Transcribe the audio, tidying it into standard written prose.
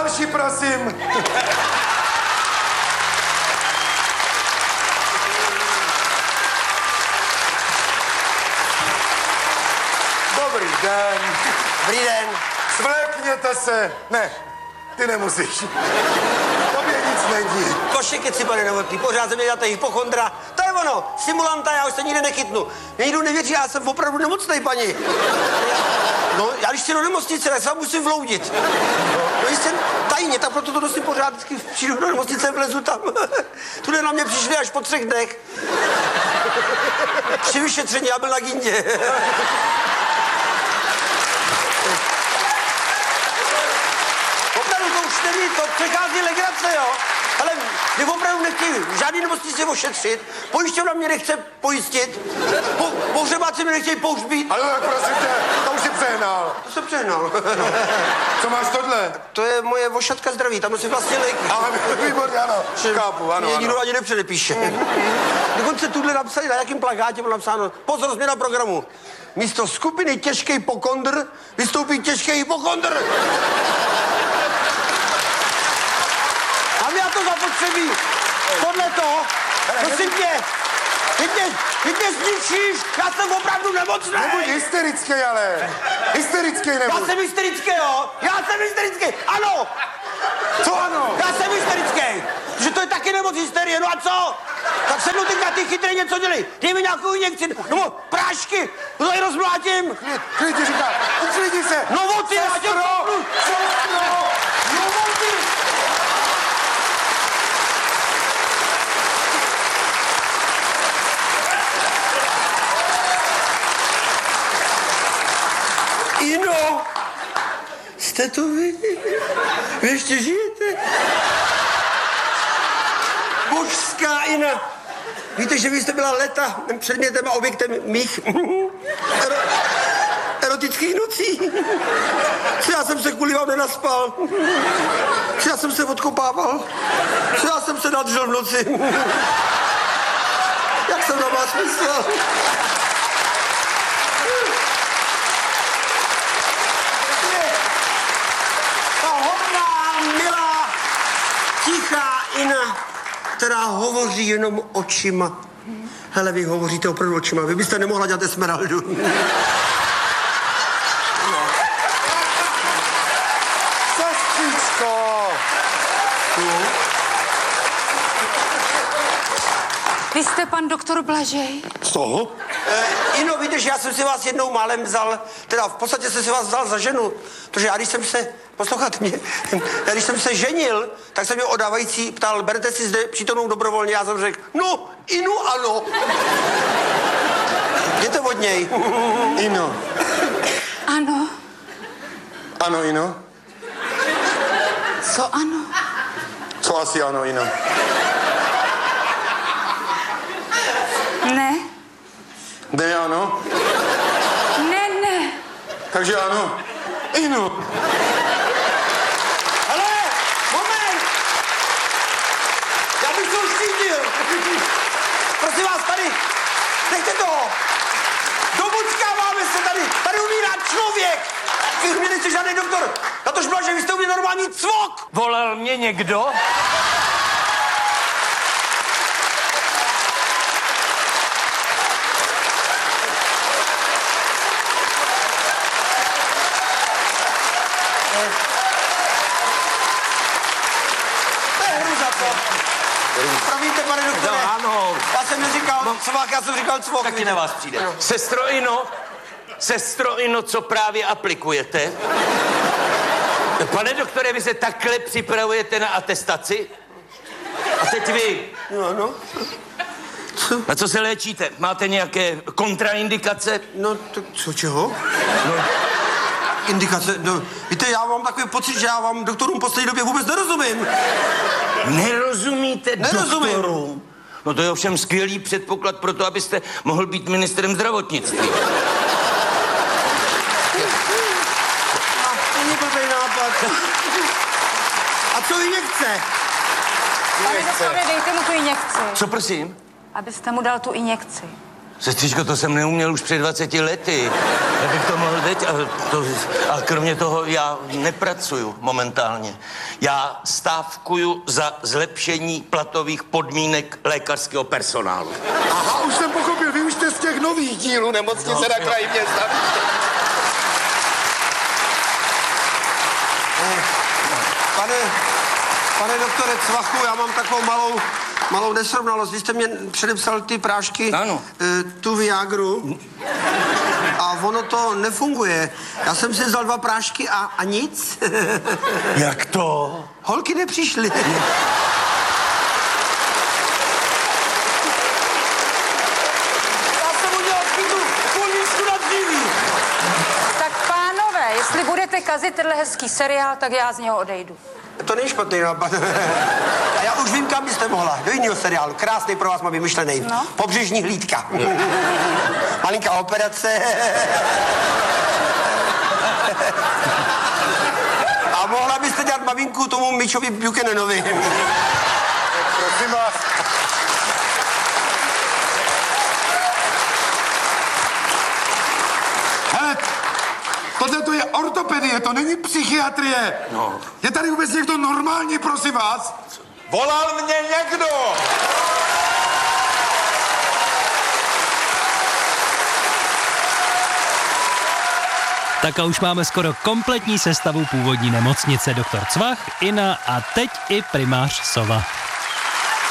Další, prosím. Dobrý den. Dobrý den. Svlékněte se. Ne, ty nemusíš. Tobě nic není. Košeky si, pane Novotný, pořád se mě děláte hypochondra. To je ono, simulanta, já už se nikdy nechytnu. Mě nikdo nevěří, já jsem opravdu nemocnej, paní. No, já když jsi do nemocnice, tak se vám musím vloudit. No, jsem tajně, tak proto to nosím pořád, vždycky přijdu do nemocnice, vlezu tam. Tuhle na mě přišli až po 3 dnech. 3 vyšetření, já byl na gindě. Opravdu to už není, to přechází legrace, jo. Ale mě opravdu nechtějí žádný nemocnici ošetřit, pojišťovna mě nechce pojistit, pohřebáci mě nechtějí pohřbít. Ale tak prosím tě, to už jsi přehnal. To jsem přehnal. Co máš tohle? To je moje vošatka zdraví, tam nosím vlastně léky. Ale výborně, ano. Kápu, ano, Mě ano. nikdo ani nepředepíše. Dokonce tuhle napsali, na jakém plakátě bylo napsáno, pozor, změna programu. Místo skupiny těžký hypokondr vystoupí těžký hypokondr. Mám já to zapotřebí. Podle toho, prosím tě, ty mě zničíš, já jsem opravdu nemocný. Nebuď hysterický, ale. Hysterický nebuď. Já jsem hysterický, jo? Já jsem hysterický, ano! Co ano? Já jsem hysterický, že to je taky nemoc hysterie, no a co? Tak se mnou teďka ty chytré něco dělej. Dej mi nějakou injekci, nebo prášky, to tady rozmlátím. Klid ti říká, uklidni se. No ty, já tě Sestro, sestro. no ty. Ino, jste to vy? Vy ještě žijete? Božská Ina. Víte, že vy jste byla léta předmětem a objektem mých erotických nocí. Já jsem se kvůli vám nenaspal. Já jsem se odkopával. Já jsem se nadržel v noci. Jak jsem na vás myslel? Ta hodná, milá, tichá Ina, která hovoří jenom očima. Hele, vy hovoříte opravdu očima. Vy byste nemohla dělat Esmeraldu. Sestřičko. Vy jste pan doktor Blažej? Co? Ino, víte, že já jsem si vás jednou málem vzal, teda v podstatě jsem si vás vzal za ženu, protože já když jsem se, posloucháte mě, já když jsem se ženil, tak jsem mě odávající ptal, berete si zde přítomnou dobrovolně, já jsem řekl, no, Inu ano. Jděte od něj. Ino. Ano. Ano, Ino. Co ano? Co asi ano, Ino? Ne. Ne, ano. Ne. Takže ano. Ino. Hele, moment! Já bych to už cítil. Prosím vás, tady, nechte toho. Dobuckáváme se tady, tady umírá člověk. Vy mě nejste žádný doktor. Na tož Blažej, vy jste u mě normální cvok. Volal mě někdo? To je hru za to. Promiňte, pane doktore. No, ano. Já jsem neříkal cvak, já jsem říkal cvok. Taky na vás přijde. No. Sestro Ino, co právě aplikujete? Pane doktore, vy se takhle připravujete na atestaci? A teď vy. No. Na co se léčíte? Máte nějaké kontraindikace? No, tak co, čeho? No. Indikace, no, víte, já mám takový pocit, že já vám doktorům v poslední době vůbec nerozumím. Nerozumíte Nerozumím. doktorům? No to je ovšem skvělý předpoklad pro to, abyste mohl být ministrem zdravotnictví. Není blbý nápad. A co injekce? Pane doktore, dejte mu tu injekci. Co prosím? Abyste mu dal tu injekci. Sestřičko, to jsem neuměl už před 20 lety. Já bych to mohl teď, a kromě toho já nepracuju momentálně. Já stávkuju za zlepšení platových podmínek lékařského personálu. Aha, už jsem pochopil, vy už jste z těch nových dílů nemocnice na kraji města. Pane doktore Cvachu, já mám takovou malou nesrovnalost. Vy jste mě předepsal ty prášky, Ano. Tu Viagru, a ono to nefunguje. Já jsem si vzal 2 prášky a nic. Jak to? Holky nepřišly. Já jsem udělal chybu, políčku na dříví. Tak pánové, jestli budete kazit tenhle hezký seriál, tak já z něho odejdu. To není špatný nápad. A já už vím, kam byste mohla. Do jiného seriálu. Krásný pro vás, mám vymyšlený. No. Pobřežní hlídka. Malinká operace. A mohla byste dělat maminku tomu Mitchovi Buchananovi. Prosím vás. Hele, tohle to je ortopedie, to není psychiatrie. No. Je tady vůbec někdo normální, prosím vás? Volal mě někdo! Tak a už máme skoro kompletní sestavu původní nemocnice. Doktor Cvach, Ina a teď i primář Sova.